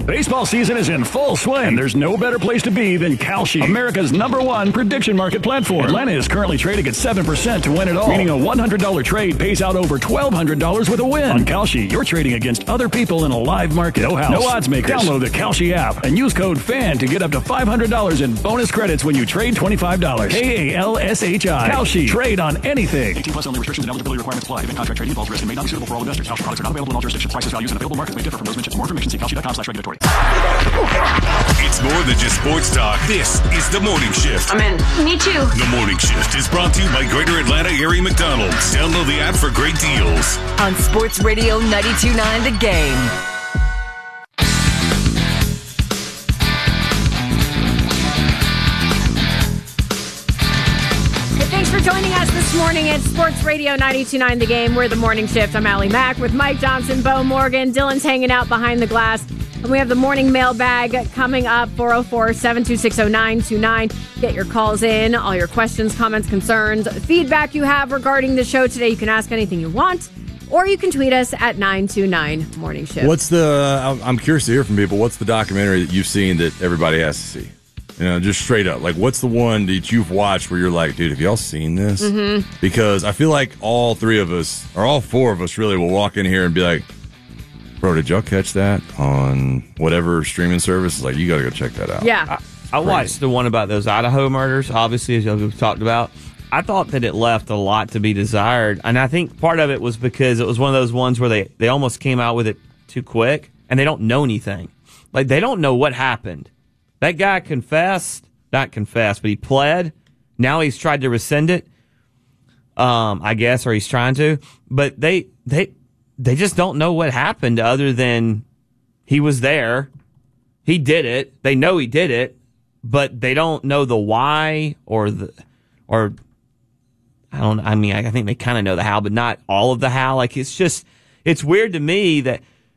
Baseball season is in full swing, and there's no better place to be than Kalshi, America's #1 prediction market platform. Atlanta is currently trading at 7% to win it all, meaning a $100 trade pays out over $1,200 with a win. On Kalshi, you're trading against other people in a live market. No house, no odds makers. Download the Kalshi app and use code FAN to get up to $500 in bonus credits when you trade $25. KALSHI. Kalshi. Trade on anything. 18 plus only. Restrictions and eligibility requirements apply. Event contract trading involves risk and may not be suitable for all investors. Kalshi products are not available in all jurisdictions. Prices, values, and available markets may differ from those mentioned. For more information, see kalshi.com/regulatory. It's more than just sports talk. This is The Morning Shift. I'm in. Me too. The Morning Shift is brought to you by Greater Atlanta Area McDonald's. Download the app for great deals. On Sports Radio 92.9 The Game. Thanks for joining us this morning at Sports Radio 92.9 The Game. We're The Morning Shift. I'm Allie Mack with Mike Johnson, Bo Morgan. Dylan's hanging out behind the glass. And we have the morning mailbag coming up, 404-726-0929. Get your calls in, all your questions, comments, concerns, feedback you have regarding the show today. You can ask anything you want, or you can tweet us at 929 Morning Shift. I'm curious to hear from people. What's the documentary that you've seen that everybody has to see? You know, just straight up. Like, what's the one that you've watched where you're like, dude, have y'all seen this? Mm-hmm. Because I feel like all three of us, or all four of us really, will walk in here and be like, bro, did y'all catch that on whatever streaming service? Like, you got to go check that out. Yeah. I watched the one about those Idaho murders, obviously, as y'all talked about. I thought that it left a lot to be desired. And I think part of it was because it was one of those ones where they almost came out with it too quick, and they don't know anything. Like, they don't know what happened. That guy not confessed, but he pled. Now he's tried to rescind it, I guess, or he's trying to. But they just don't know what happened other than he was there. He did it. They know he did it, but they don't know the why or I think they kind of know the how, but not all of the how. Like, it's weird to me that,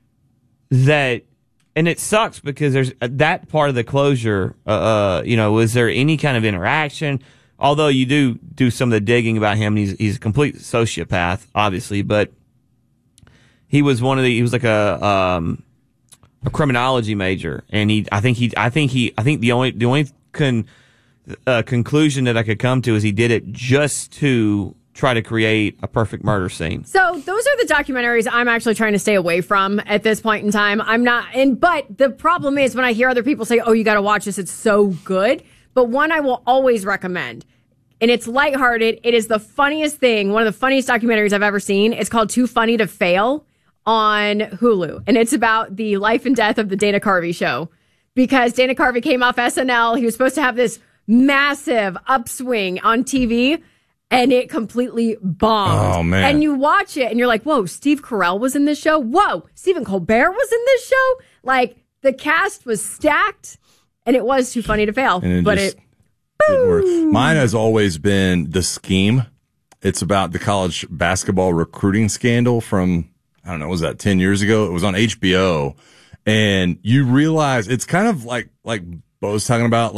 and it sucks because there's that part of the closure, was there any kind of interaction? Although you do some of the digging about him, he's a complete sociopath, obviously, but he was he was like a criminology major, and I think the only conclusion that I could come to is he did it just to try to create a perfect murder scene. So those are the documentaries I'm actually trying to stay away from at this point in time. I'm not, but the problem is when I hear other people say, "Oh, you got to watch this; it's so good." But one I will always recommend, and it's lighthearted. It is the funniest thing, one of the funniest documentaries I've ever seen. It's called Too Funny to Fail on Hulu. And it's about the life and death of the Dana Carvey show. Because Dana Carvey came off SNL. He was supposed to have this massive upswing on TV, and it completely bombed. Oh, man. And you watch it, and you're like, whoa, Steve Carell was in this show? Whoa, Stephen Colbert was in this show? Like, the cast was stacked, and it was too funny to fail. But it didn't work. Mine has always been The Scheme. It's about the college basketball recruiting scandal from, I don't know, was that 10 years ago? It was on HBO. And you realize it's kind of like Bo's talking about,